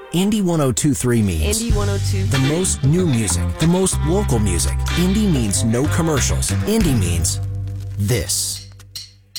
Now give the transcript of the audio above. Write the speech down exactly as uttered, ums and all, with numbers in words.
Indie one oh two three means Indie one oh two. the most new music, the most local music. Indie means no commercials. Indie means this.